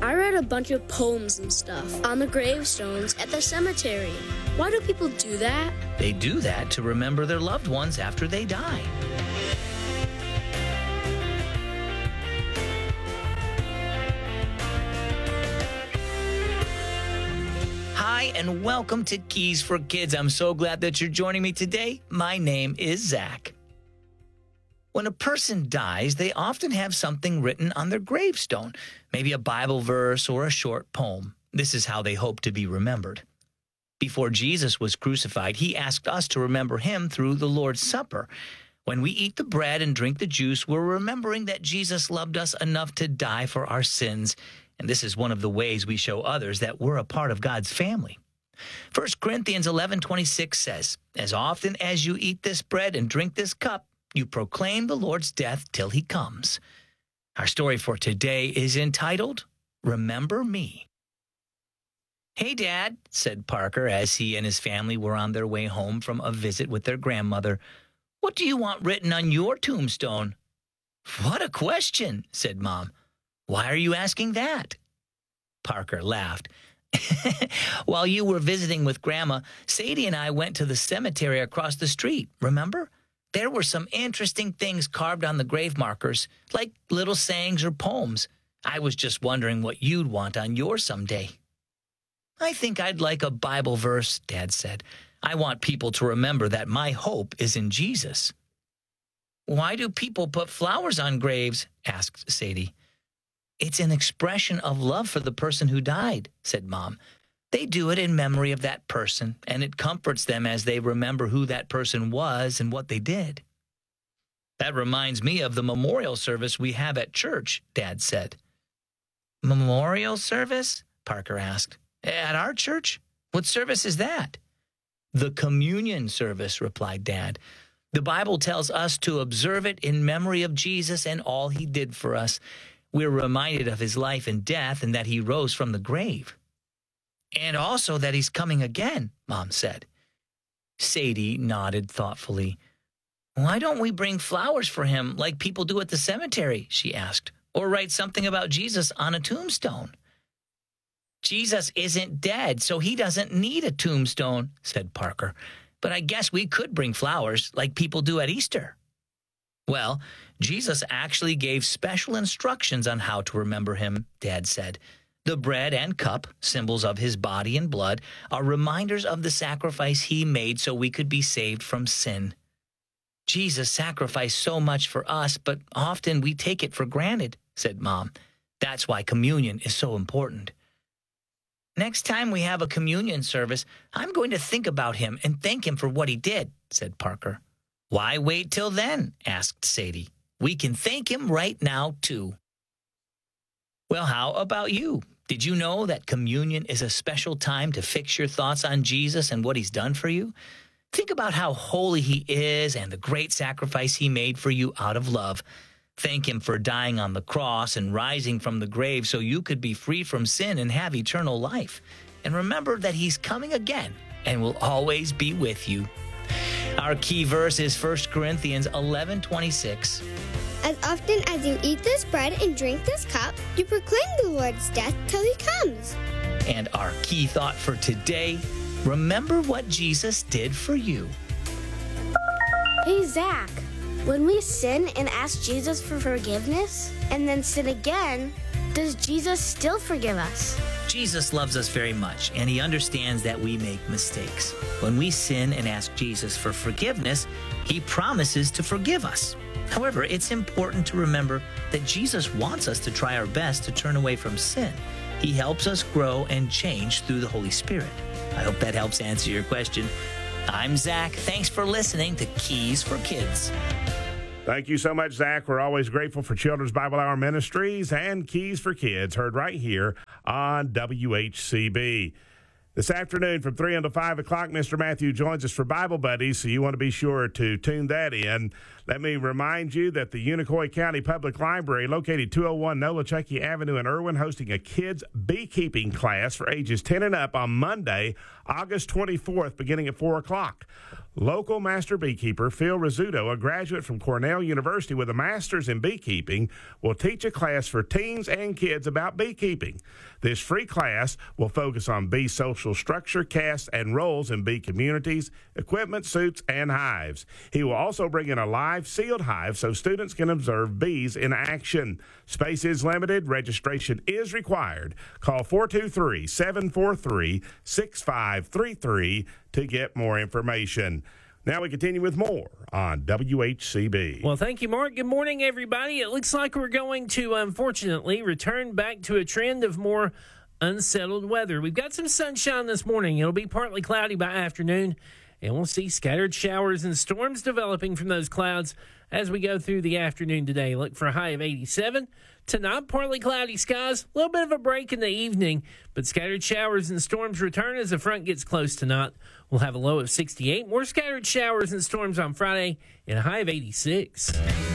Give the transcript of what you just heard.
I read a bunch of poems and stuff on the gravestones at the cemetery. Why do people do that? They do that to remember their loved ones after they die. Hi, and welcome to Keys for Kids. I'm so glad that you're joining me today. My name is Zach. When a person dies, they often have something written on their gravestone, maybe a Bible verse or a short poem. This is how they hope to be remembered. Before Jesus was crucified, he asked us to remember him through the Lord's Supper. When we eat the bread and drink the juice, we're remembering that Jesus loved us enough to die for our sins. And this is one of the ways we show others that we're a part of God's family. 1 Corinthians 11:26 says, "As often as you eat this bread and drink this cup, you proclaim the Lord's death till he comes." Our story for today is entitled, Remember Me. "Hey, Dad," said Parker as he and his family were on their way home from a visit with their grandmother. "What do you want written on your tombstone?" "What a question," said Mom. "Why are you asking that?" Parker laughed. "While you were visiting with Grandma, Sadie and I went to the cemetery across the street, remember? There were some interesting things carved on the grave markers, like little sayings or poems. I was just wondering what you'd want on yours someday." "I think I'd like a Bible verse," Dad said. "I want people to remember that my hope is in Jesus." "Why do people put flowers on graves?" asked Sadie. "It's an expression of love for the person who died," said Mom. "They do it in memory of that person, and it comforts them as they remember who that person was and what they did." "That reminds me of the memorial service we have at church," Dad said. "Memorial service?" Parker asked. "At our church? What service is that?" "The communion service," replied Dad. "The Bible tells us to observe it in memory of Jesus and all he did for us. We're reminded of his life and death and that he rose from the grave." "And also that he's coming again," Mom said. Sadie nodded thoughtfully. "Why don't we bring flowers for him like people do at the cemetery?" she asked. "Or write something about Jesus on a tombstone?" "Jesus isn't dead, so he doesn't need a tombstone," said Parker. "But I guess we could bring flowers like people do at Easter." "Well, Jesus actually gave special instructions on how to remember him," Dad said. "The bread and cup, symbols of his body and blood, are reminders of the sacrifice he made so we could be saved from sin. Jesus sacrificed so much for us, but often we take it for granted," said Mom. "That's why communion is so important." "Next time we have a communion service, I'm going to think about him and thank him for what he did," said Parker. "Why wait till then?" asked Sadie. "We can thank him right now, too." Well, how about you? Did you know that communion is a special time to fix your thoughts on Jesus and what he's done for you? Think about how holy he is and the great sacrifice he made for you out of love. Thank him for dying on the cross and rising from the grave so you could be free from sin and have eternal life. And remember that he's coming again and will always be with you. Our key verse is 1 Corinthians 11:26. "As often as you eat this bread and drink this cup, you proclaim the Lord's death till he comes." And our key thought for today, remember what Jesus did for you. Hey, Zach, when we sin and ask Jesus for forgiveness and then sin again, does Jesus still forgive us? Jesus loves us very much, and he understands that we make mistakes. When we sin and ask Jesus for forgiveness, he promises to forgive us. However, it's important to remember that Jesus wants us to try our best to turn away from sin. He helps us grow and change through the Holy Spirit. I hope that helps answer your question. I'm Zach. Thanks for listening to Keys for Kids. Thank you so much, Zach. We're always grateful for Children's Bible Hour Ministries and Keys for Kids, heard right here on WHCB. This afternoon from 3 until 5 o'clock, Mr. Matthew joins us for Bible Buddies, so you want to be sure to tune that in. Let me remind you that the Unicoi County Public Library, located 201 Nolichucky Avenue in Irwin, hosting a kids beekeeping class for ages 10 and up on Monday, August 24th, beginning at 4 o'clock. Local master beekeeper Phil Rizzuto, a graduate from Cornell University with a master's in beekeeping, will teach a class for teens and kids about beekeeping. This free class will focus on bee social structure, caste, and roles in bee communities, equipment, suits, and hives. He will also bring in a live sealed hive so students can observe bees in action. Space is limited. Registration is required. Call 423-743-6533 to get more information. Now we continue with more on WHCB. Well, thank you, Mark. Good morning, everybody. It looks like we're going to, unfortunately, return back to a trend of more unsettled weather. We've got some sunshine this morning. It'll be partly cloudy by afternoon, and we'll see scattered showers and storms developing from those clouds as we go through the afternoon today. Look for a high of 87. Tonight, partly cloudy skies, a little bit of a break in the evening, but scattered showers and storms return as the front gets close tonight. We'll have a low of 68. More scattered showers and storms on Friday and a high of 86.